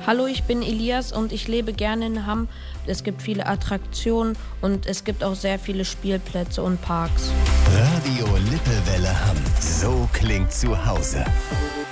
Hallo, ich bin Elias und ich lebe gerne in Hamm. Es gibt viele Attraktionen und es gibt auch sehr viele Spielplätze und Parks. Radio Lippewelle Hamm. So klingt zu Hause.